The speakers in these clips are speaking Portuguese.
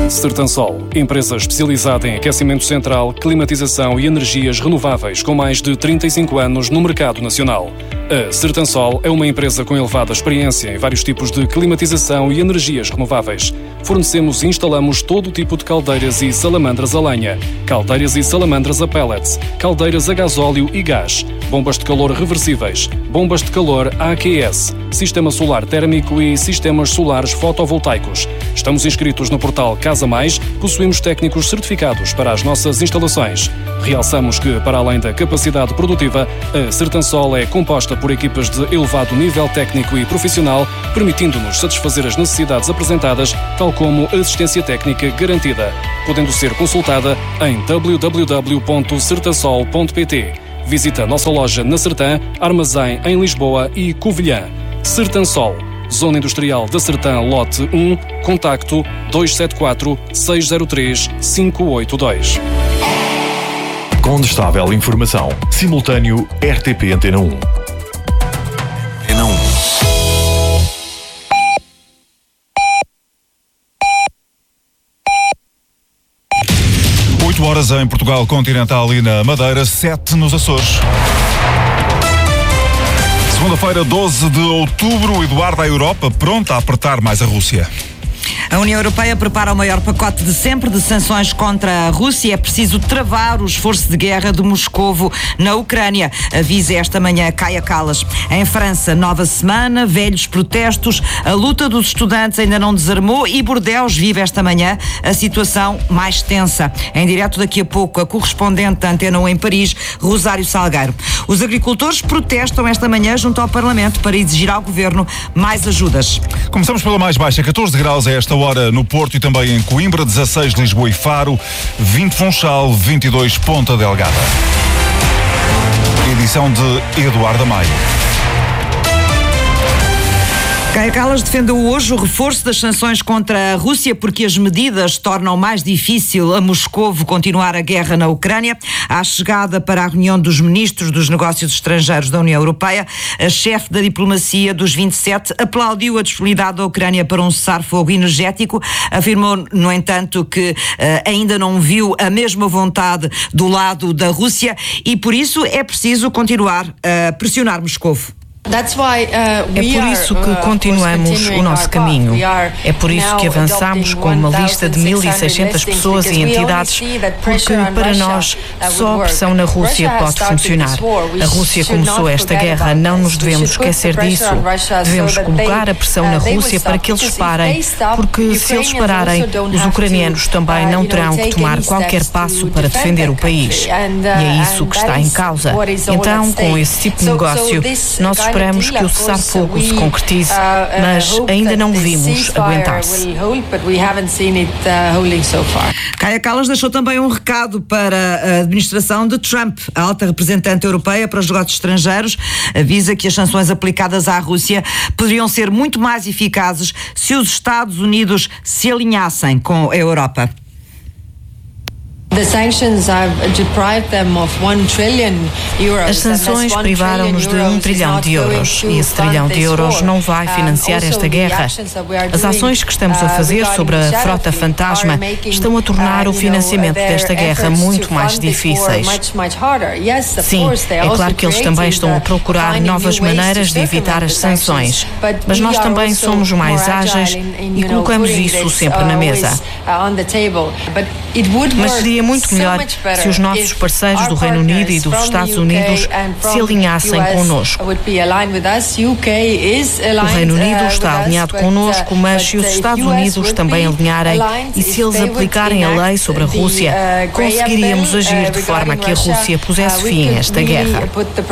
Sertansol, empresa especializada em aquecimento central, climatização e energias renováveis com mais de 35 anos no mercado nacional. A Sertansol é uma empresa com elevada experiência em vários tipos de climatização e energias renováveis. Fornecemos e instalamos todo tipo de caldeiras e salamandras a lenha, caldeiras e salamandras a pellets, caldeiras a gasóleo e gás, bombas de calor reversíveis, bombas de calor AQS, sistema solar térmico e sistemas solares fotovoltaicos. Estamos inscritos no portal Casa Mais, possuímos técnicos certificados para as nossas instalações. Realçamos que, para além da capacidade produtiva, a Sertansol é composta por equipas de elevado nível técnico e profissional, permitindo-nos satisfazer as necessidades apresentadas, tal como assistência técnica garantida, podendo ser consultada em www.sertansol.pt. Visita a nossa loja na Sertã, armazém em Lisboa e Covilhã. Sertansol, Zona Industrial da Sertã, Lote 1, contacto 274 603 582. Condestável Informação. Simultâneo RTP Antena 1. Antena 1. Horas em Portugal Continental e na Madeira, 7 nos Açores. Segunda-feira, 12 de outubro, Eduardo, a Europa pronta a apertar mais a Rússia. A União Europeia prepara o maior pacote de sempre de sanções contra a Rússia. É preciso travar o esforço de guerra de Moscovo na Ucrânia, avisa esta manhã Kaja Kallas. Em França, nova semana, velhos protestos, a luta dos estudantes ainda não desarmou e Bordeaux vive esta manhã a situação mais tensa. Em direto daqui a pouco, a correspondente da Antena 1 em Paris, Rosário Salgueiro. Os agricultores protestam esta manhã junto ao Parlamento para exigir ao Governo mais ajudas. Começamos pela mais baixa, 14 graus a esta hora no Porto e também em Coimbra, 16 Lisboa e Faro, 20 Funchal, 22 Ponta Delgada. Edição de Eduardo Amaya. Kaja Kallas defendeu hoje o reforço das sanções contra a Rússia porque as medidas tornam mais difícil a Moscovo continuar a guerra na Ucrânia. À chegada para a reunião dos ministros dos negócios estrangeiros da União Europeia, a chefe da diplomacia dos 27 aplaudiu a disponibilidade da Ucrânia para um cessar-fogo energético. Afirmou, no entanto, que ainda não viu a mesma vontade do lado da Rússia e por isso é preciso continuar a pressionar Moscovo. É por isso que continuamos o nosso caminho. É por isso que avançamos com uma lista de 1.600 pessoas e entidades, porque para nós só a pressão na Rússia pode funcionar. A Rússia começou esta guerra, não nos devemos esquecer disso. Devemos colocar a pressão na Rússia para que eles parem, porque se eles pararem, os ucranianos também não terão que tomar qualquer passo para defender o país. E é isso que está em causa. Então, com esse tipo de negócio, nós esperamos que o cessar-fogo se concretize, mas ainda não o vimos aguentar-se. Kaja Kallas deixou também um recado para a administração de Trump. A alta representante europeia para os negócios estrangeiros avisa que as sanções aplicadas à Rússia poderiam ser muito mais eficazes se os Estados Unidos se alinhassem com a Europa. As sanções privaram-nos de €1 trilhão e esse €1 trilhão não vai financiar esta guerra. As ações que estamos a fazer sobre a frota fantasma estão a tornar o financiamento desta guerra muito mais difíceis. Sim, é claro que eles também estão a procurar novas maneiras de evitar as sanções, mas nós também somos mais ágeis e colocamos isso sempre na mesa. Mas seria muito melhor se os nossos parceiros do Reino Unido e dos Estados Unidos se alinhassem connosco. O Reino Unido está alinhado connosco, mas se os Estados Unidos também alinharem e se eles aplicarem a lei sobre a Rússia, conseguiríamos agir de forma a que a Rússia pusesse fim a esta guerra.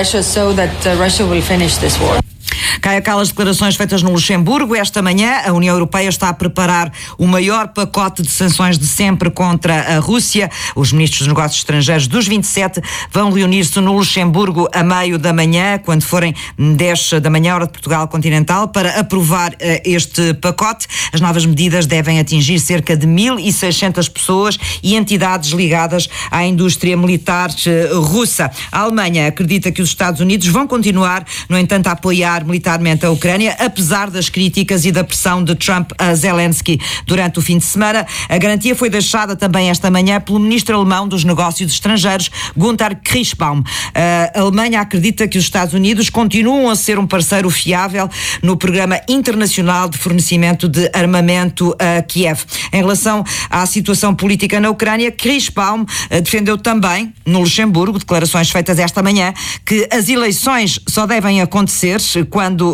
Kaja Kallas, declarações feitas no Luxemburgo. Esta manhã, a União Europeia está a preparar o maior pacote de sanções de sempre contra a Rússia. Os ministros dos negócios estrangeiros dos 27 vão reunir-se no Luxemburgo a meio da manhã, quando forem 10 da manhã, hora de Portugal Continental, para aprovar este pacote. As novas medidas devem atingir cerca de 1.600 pessoas e entidades ligadas à indústria militar russa. A Alemanha acredita que os Estados Unidos vão continuar, no entanto, a apoiar militarmente militarmente a Ucrânia, apesar das críticas e da pressão de Trump a Zelensky durante o fim de semana. A garantia foi deixada também esta manhã pelo ministro alemão dos Negócios Estrangeiros, Günther Kirschbaum. A Alemanha acredita que os Estados Unidos continuam a ser um parceiro fiável no Programa Internacional de Fornecimento de Armamento a Kiev. Em relação à situação política na Ucrânia, Kirschbaum defendeu também, no Luxemburgo, declarações feitas esta manhã, que as eleições só devem acontecer quando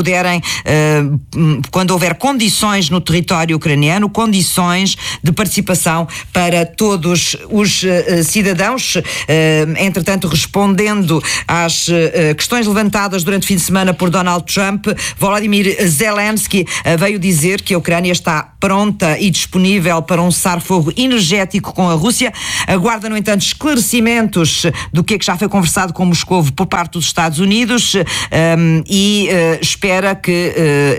quando houver condições no território ucraniano, condições de participação para todos os cidadãos. Entretanto, respondendo às questões levantadas durante o fim de semana por Donald Trump, Volodymyr Zelensky veio dizer que a Ucrânia está pronta e disponível para um cessar-fogo energético com a Rússia. Aguarda, no entanto, esclarecimentos do que já foi conversado com Moscovo por parte dos Estados Unidos e espera que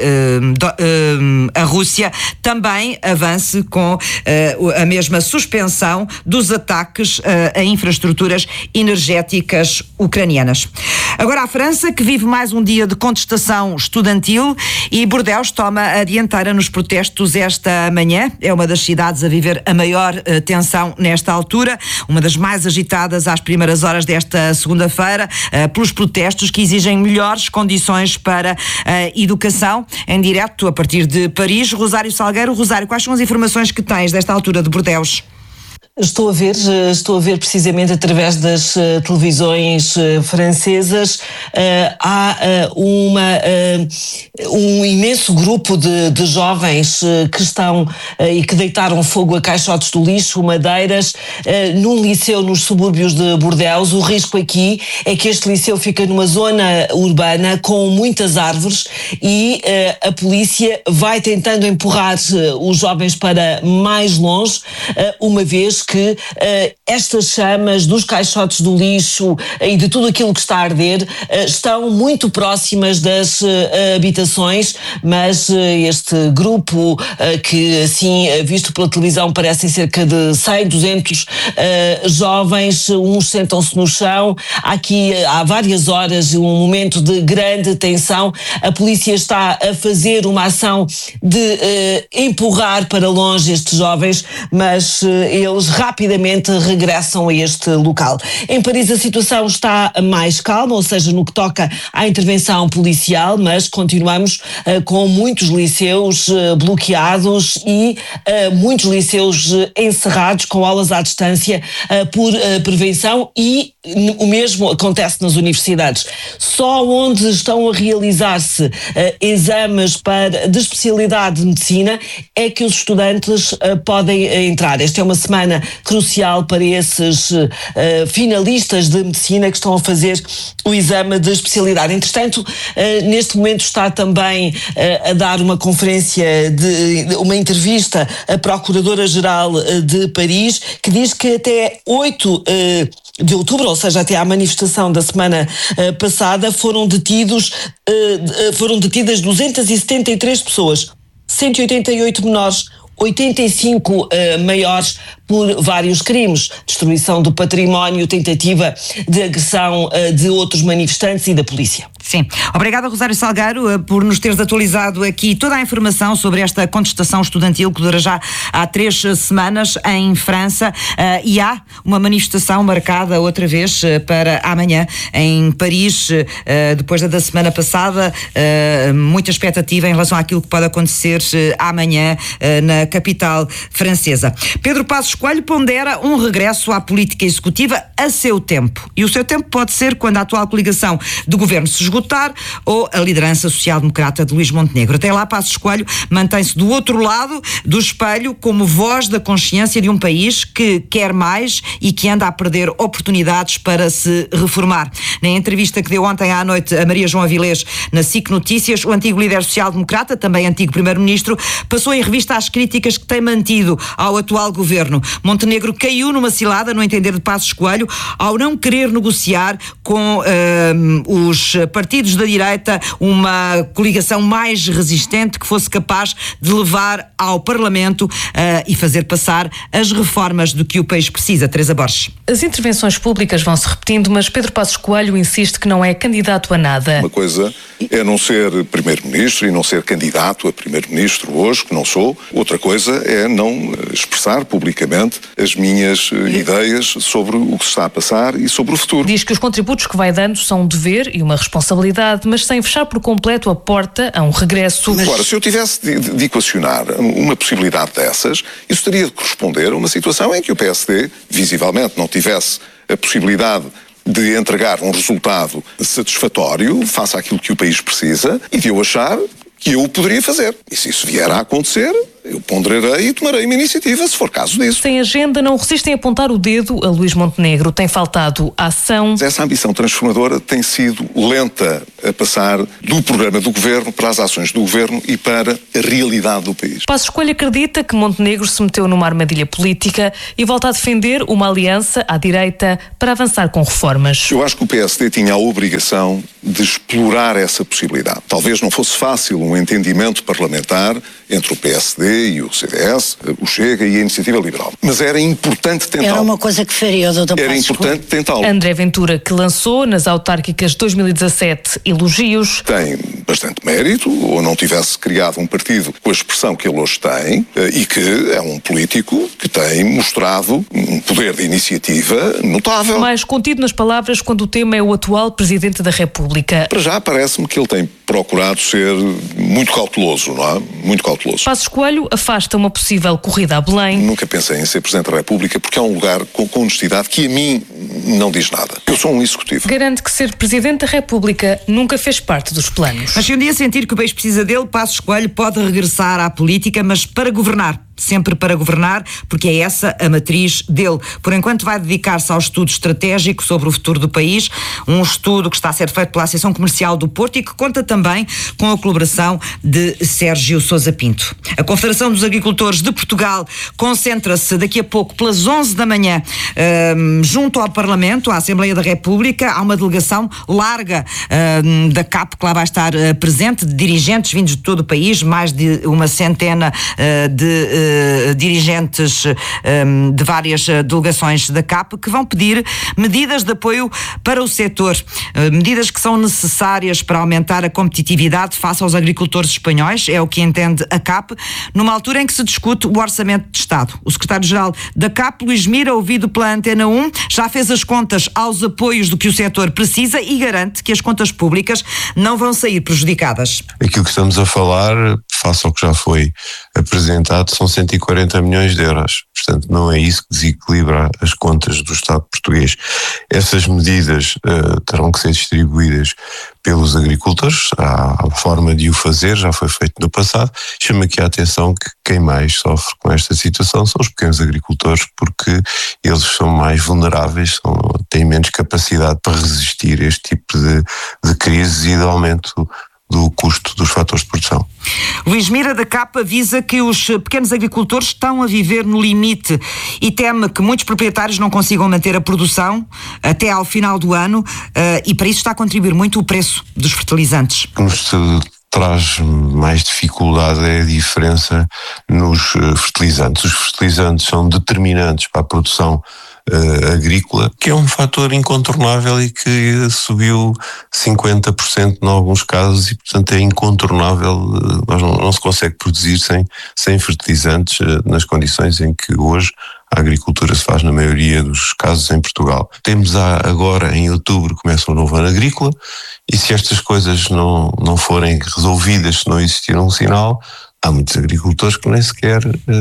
a Rússia também avance com a mesma suspensão dos ataques a infraestruturas energéticas ucranianas. Agora a França, que vive mais um dia de contestação estudantil, e Bordeaux toma a dianteira nos protestos esta manhã. É uma das cidades a viver a maior tensão nesta altura, uma das mais agitadas às primeiras horas desta segunda-feira, pelos protestos que exigem melhores condições para a educação. Em direto a partir de Paris, Rosário Salgueiro. Rosário, quais são as informações que tens desta altura de Bordeaux? Estou a ver precisamente através das televisões francesas. Há um imenso grupo de jovens que estão e que deitaram fogo a caixotes do lixo, madeiras, num liceu nos subúrbios de Bordeaux. O risco aqui é que este liceu fica numa zona urbana com muitas árvores e a polícia vai tentando empurrar os jovens para mais longe, uma vez que estas chamas dos caixotes do lixo e de tudo aquilo que está a arder estão muito próximas das habitações, mas este grupo que, assim, visto pela televisão, parecem cerca de 100, 200 jovens, uns sentam-se no chão. Há várias horas um momento de grande tensão. A polícia está a fazer uma ação de empurrar para longe estes jovens, mas eles rapidamente regressam a este local. Em Paris a situação está mais calma, ou seja, no que toca à intervenção policial, mas continuamos com muitos liceus bloqueados e muitos liceus encerrados com aulas à distância por prevenção, e o mesmo acontece nas universidades. Só onde estão a realizar-se exames de especialidade de medicina é que os estudantes podem entrar. Esta é uma semana crucial para esses finalistas de medicina que estão a fazer o exame de especialidade. Entretanto, neste momento está também a dar uma conferência, uma entrevista à Procuradora-Geral de Paris, que diz que até 8 de outubro, ou seja, até à manifestação da semana passada, foram detidas 273 pessoas, 188 menores, 85 maiores, por vários crimes: destruição do património, tentativa de agressão de outros manifestantes e da polícia. Sim. Obrigada, Rosário Salgueiro, por nos teres atualizado aqui toda a informação sobre esta contestação estudantil que dura já há 3 semanas em França, e há uma manifestação marcada outra vez para amanhã em Paris, depois da semana passada. Muita expectativa em relação àquilo que pode acontecer amanhã na capital francesa. Pedro Passos Coelho pondera um regresso à política executiva a seu tempo. E o seu tempo pode ser quando a atual coligação de governo se esgotar ou a liderança social-democrata de Luís Montenegro. Até lá, Passos Coelho mantém-se do outro lado do espelho como voz da consciência de um país que quer mais e que anda a perder oportunidades para se reformar. Na entrevista que deu ontem à noite a Maria João Avilés na SIC Notícias, o antigo líder social-democrata, também antigo primeiro-ministro, passou em revista as críticas que tem mantido ao atual governo. Montenegro caiu numa cilada, no entender de Passos Coelho, ao não querer negociar com os partidos da direita uma coligação mais resistente que fosse capaz de levar ao Parlamento e fazer passar as reformas do que o país precisa. Teresa Borges. As intervenções públicas vão se repetindo, mas Pedro Passos Coelho insiste que não é candidato a nada. Uma coisa é não ser primeiro-ministro e não ser candidato a primeiro-ministro hoje, que não sou. Outra coisa é não expressar publicamente as minhas ideias sobre o que se está a passar e sobre o futuro. Diz que os contributos que vai dando são um dever e uma responsabilidade, mas sem fechar por completo a porta a um regresso. Agora, se eu tivesse de equacionar uma possibilidade dessas, isso teria de corresponder a uma situação em que o PSD, visivelmente, não tivesse a possibilidade de entregar um resultado satisfatório face àquilo que o país precisa e de eu achar que eu o poderia fazer. E se isso vier a acontecer, eu ponderarei e tomarei uma iniciativa, se for caso disso. Sem agenda, não resistem a apontar o dedo a Luís Montenegro. Tem faltado ação. Essa ambição transformadora tem sido lenta a passar do programa do Governo para as ações do Governo e para a realidade do país. Passos Coelho acredita que Montenegro se meteu numa armadilha política e volta a defender uma aliança à direita para avançar com reformas. Eu acho que o PSD tinha a obrigação de explorar essa possibilidade. Talvez não fosse fácil um entendimento parlamentar entre o PSD e o CDS, o Chega e a Iniciativa Liberal. Mas era importante tentá-lo. Era uma coisa que faria o Dr. Era importante tentá-lo. André Ventura, que lançou nas autárquicas 2017 elogios. Tem bastante mérito, ou não tivesse criado um partido com a expressão que ele hoje tem, e que é um político que tem mostrado um poder de iniciativa notável. Mais contido nas palavras quando o tema é o atual Presidente da República. Para já parece-me que ele tem procurado ser muito cauteloso, não é? Muito cauteloso. Passos Coelho afasta uma possível corrida a Belém. Nunca pensei em ser Presidente da República porque é um lugar com honestidade que a mim não diz nada. Eu sou um executivo. Garante que ser Presidente da República nunca fez parte dos planos. Mas se um dia sentir que o país precisa dele, Passos Coelho pode regressar à política, mas para governar. Sempre para governar, porque é essa a matriz dele. Por enquanto vai dedicar-se ao estudo estratégico sobre o futuro do país, um estudo que está a ser feito pela Associação Comercial do Porto e que conta também com a colaboração de Sérgio Sousa Pinto. A Confederação dos Agricultores de Portugal concentra-se daqui a pouco pelas 11 da manhã junto ao Parlamento, à Assembleia da República. Há uma delegação larga da CAP que lá vai estar presente, de dirigentes vindos de todo o país, mais de uma centena de dirigentes de várias delegações da CAP que vão pedir medidas de apoio para o setor, medidas que são necessárias para aumentar a competitividade face aos agricultores espanhóis, é o que entende a CAP, numa altura em que se discute o orçamento de Estado. O secretário-geral da CAP, Luís Mira, ouvido pela Antena 1, já fez as contas aos apoios do que o setor precisa e garante que as contas públicas não vão sair prejudicadas. Aquilo que estamos a falar, face ao que já foi apresentado, são 140 milhões de euros. Portanto, não é isso que desequilibra as contas do Estado português. Essas medidas terão que ser distribuídas pelos agricultores. Há a forma de o fazer, já foi feito no passado. Chama aqui a atenção que quem mais sofre com esta situação são os pequenos agricultores, porque eles são mais vulneráveis, têm menos capacidade para resistir a este tipo de crises e de aumento do custo dos fatores de produção. Luís Mira da CAP avisa que os pequenos agricultores estão a viver no limite e teme que muitos proprietários não consigam manter a produção até ao final do ano e para isso está a contribuir muito o preço dos fertilizantes. O que nos traz mais dificuldade é a diferença nos fertilizantes. Os fertilizantes são determinantes para a produção agrícola, que é um fator incontornável e que subiu 50% em alguns casos e, portanto, é incontornável. Não se consegue produzir sem fertilizantes nas condições em que hoje a agricultura se faz na maioria dos casos em Portugal. Temos agora, em outubro, começa um novo ano agrícola e se estas coisas não forem resolvidas, se não existir um sinal, há muitos agricultores que nem sequer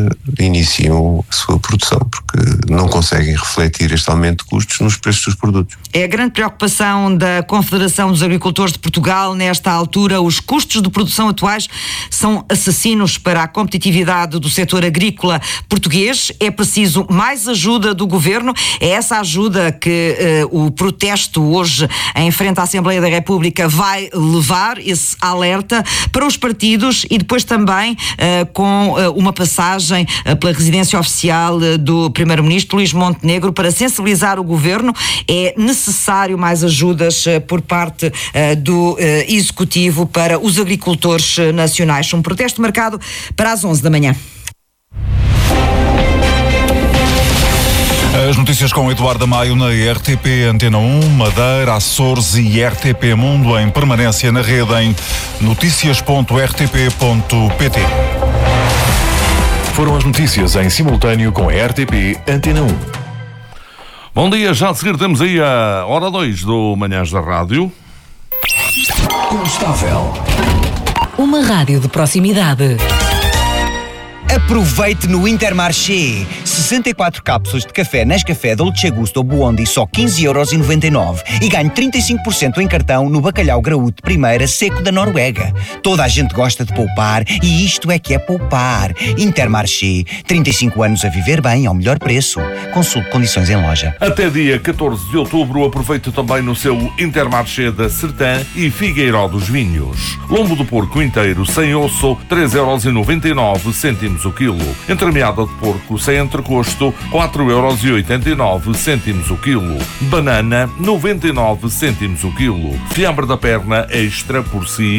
iniciam a sua produção, porque não conseguem refletir este aumento de custos nos preços dos produtos. É a grande preocupação da Confederação dos Agricultores de Portugal nesta altura. Os custos de produção atuais são assassinos para a competitividade do setor agrícola português. É preciso mais ajuda do Governo. É essa ajuda que o protesto hoje em frente à Assembleia da República vai levar, esse alerta para os partidos e depois também com uma passagem pela residência oficial do Primeiro-Ministro Luís Montenegro para sensibilizar o Governo. É necessário mais ajudas por parte do Executivo para os agricultores nacionais. Um protesto marcado para as 11 da manhã. As notícias com Eduardo Maio na RTP Antena 1, Madeira, Açores e RTP Mundo em permanência na rede em noticias.rtp.pt. Foram as notícias em simultâneo com a RTP Antena 1. Bom dia, já a seguir temos aí a hora 2 do Manhãs da Rádio. Constável. Uma rádio de proximidade. Aproveite no Intermarché. 64 cápsulas de café Nescafé Dolce Gusto Buondi só 15,99€ e ganhe 35% em cartão no bacalhau graúdo de primeira seco da Noruega. Toda a gente gosta de poupar e isto é que é poupar. Intermarché. 35 anos a viver bem ao melhor preço. Consulte condições em loja. Até dia 14 de outubro aproveite também no seu Intermarché da Sertã e Figueiró dos Vinhos. Lombo do porco inteiro sem osso 3,99€ o quilo. Entremeada de porco sem entrecosto 4,89€ o quilo. Banana 99 o quilo. Fiambre da perna extra por si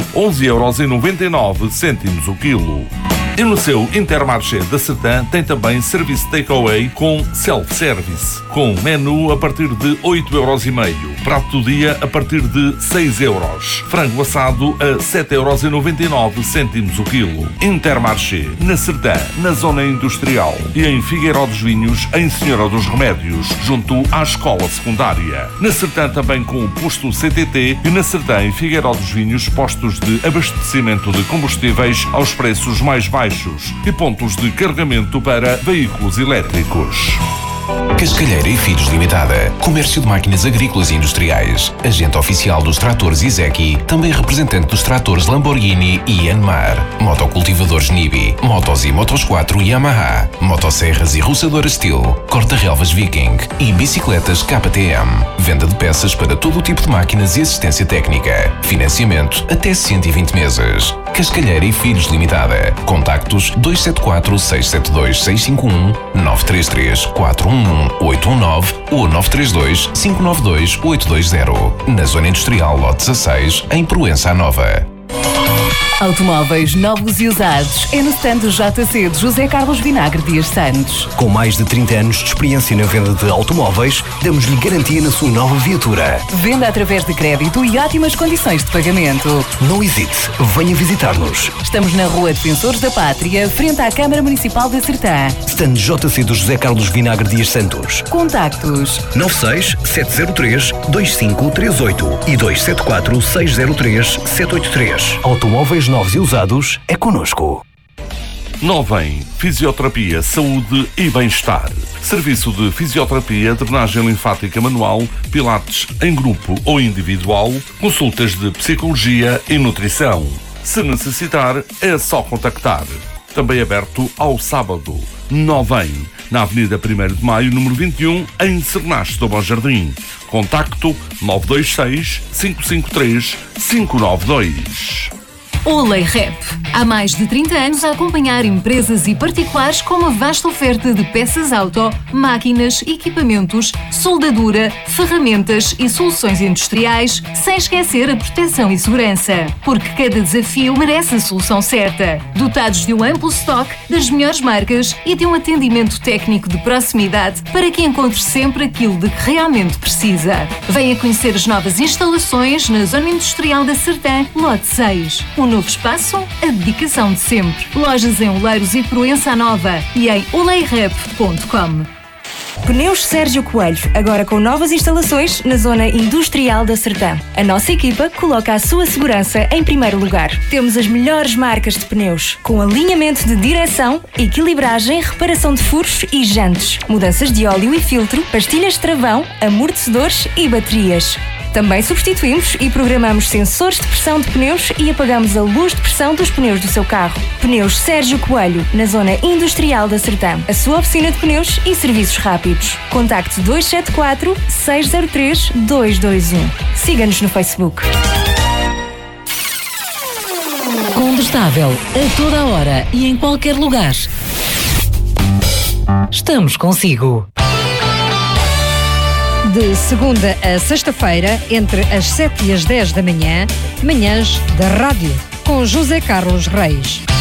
11,99€ o quilo. E no seu Intermarché da Sertã tem também serviço takeaway com self-service, com menu a partir de 8,5€, prato do dia a partir de 6€, frango assado a 7,99€ o quilo. Intermarché, na Sertã, na zona industrial e em Figueiró dos Vinhos, em Senhora dos Remédios, junto à escola secundária. Na Sertã também com o posto CTT e na Sertã em Figueiró dos Vinhos, postos de abastecimento de combustíveis aos preços mais baixos e pontos de carregamento para veículos elétricos. Cascalheira e Filhos Limitada. Comércio de máquinas agrícolas e industriais. Agente oficial dos tratores Izeki. Também representante dos tratores Lamborghini e Yanmar. Motocultivadores Nibi. Motos e Motos 4 Yamaha. Motosserras e roçadoras Steel. Corta-relvas Viking. E bicicletas KTM. Venda de peças para todo o tipo de máquinas e assistência técnica. Financiamento até 120 meses. Cascalheira e Filhos Limitada. Contactos 274 672 651 933 411 819 ou 932 592 820. Na Zona Industrial Lote 16, em Proença Nova. Automóveis novos e usados é no stand do JC de José Carlos Vinagre Dias Santos. Com mais de 30 anos de experiência na venda de automóveis, damos-lhe garantia na sua nova viatura. Venda através de crédito e ótimas condições de pagamento. Não hesite, venha visitar-nos. Estamos na Rua Defensores da Pátria, frente à Câmara Municipal da Sertã. Stand JC do José Carlos Vinagre Dias Santos. Contactos 96 703 2538 e 274 603 783. Automóveis novos e usados é connosco. Novem, Fisioterapia, Saúde e Bem-Estar. Serviço de fisioterapia, drenagem linfática manual, pilates em grupo ou individual, consultas de psicologia e nutrição. Se necessitar, é só contactar. Também aberto ao sábado. Novem, na Avenida 1º de Maio, número 21, em Cernache do Bom Jardim. Contacto 926 553 592. Olay Rep. Há mais de 30 anos a acompanhar empresas e particulares com uma vasta oferta de peças auto, máquinas, equipamentos, soldadura, ferramentas e soluções industriais, sem esquecer a proteção e segurança. Porque cada desafio merece a solução certa. Dotados de um amplo estoque das melhores marcas e de um atendimento técnico de proximidade para que encontre sempre aquilo de que realmente precisa. Venha conhecer as novas instalações na Zona Industrial da Sertã, Lote 6. Novo espaço, a dedicação de sempre. Lojas em Oleiros e Proença Nova e em oleirep.com. Pneus Sérgio Coelho, agora com novas instalações na Zona Industrial da Sertã. A nossa equipa coloca a sua segurança em primeiro lugar. Temos as melhores marcas de pneus, com alinhamento de direção, equilibragem, reparação de furos e jantes, mudanças de óleo e filtro, pastilhas de travão, amortecedores e baterias. Também substituímos e programamos sensores de pressão de pneus e apagamos a luz de pressão dos pneus do seu carro. Pneus Sérgio Coelho, na Zona Industrial da Sertã. A sua oficina de pneus e serviços rápidos. Contacte 274 603 221. Siga-nos no Facebook. Tudo estável, a toda a hora e em qualquer lugar. Estamos consigo. De segunda a sexta-feira, entre as 7 e as 10 da manhã, manhãs da rádio, com José Carlos Reis.